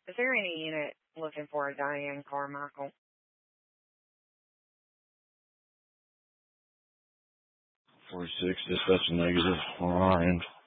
Is there any unit looking for a Diane Carmichael? 46, dispatch negative on our end.